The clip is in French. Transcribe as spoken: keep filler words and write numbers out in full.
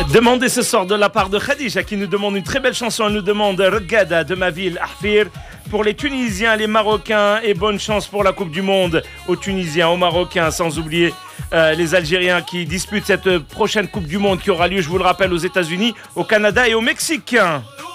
Demandez ce soir de la part de Khadija qui nous demande une très belle chanson. Elle nous demande Regada de ma ville, Ahfir. Pour les Tunisiens, les Marocains et bonne chance pour la Coupe du Monde aux Tunisiens, aux Marocains, sans oublier euh, les Algériens qui disputent cette prochaine Coupe du Monde qui aura lieu, je vous le rappelle, aux États-Unis, au Canada et au Mexique.